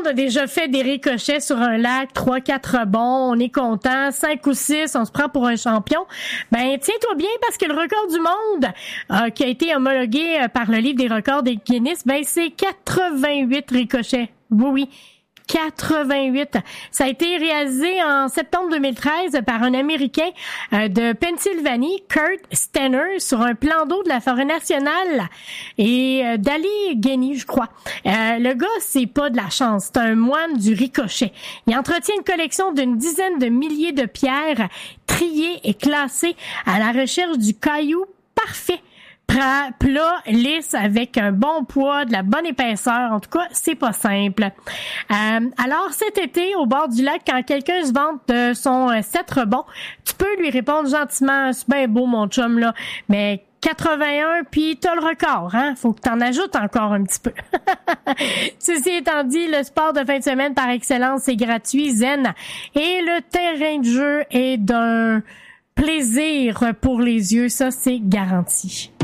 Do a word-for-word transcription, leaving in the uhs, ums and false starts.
monde a déjà fait des ricochets sur un lac, trois, quatre rebonds, on est content, cinq ou six, on se prend pour un champion. Ben, tiens-toi bien parce que le record du monde euh, qui a été homologué euh, par le livre des records des Guinness, ben, c'est quatre-vingt-huit ricochets. Oui, oui. quatre-vingt-huit. Ça a été réalisé en septembre deux mille treize par un Américain euh, de Pennsylvanie, Kurt Stenner, sur un plan d'eau de la forêt nationale et euh, d'Allegheny, je crois. Euh, le gars, c'est pas de la chance, c'est un moine du ricochet. Il entretient une collection d'une dizaine de milliers de pierres triées et classées à la recherche du caillou parfait. Plat, lisse, avec un bon poids, de la bonne épaisseur. En tout cas, c'est pas simple. Euh, alors, cet été, au bord du lac, quand quelqu'un se vante de son euh, sept rebonds, tu peux lui répondre gentiment, c'est bien beau, mon chum, là, mais quatre-vingt-un, puis t'as le record, hein? Faut que t'en ajoutes encore un petit peu. Ceci étant dit, le sport de fin de semaine par excellence, c'est gratuit, zen, et le terrain de jeu est d'un plaisir pour les yeux, ça, c'est garanti.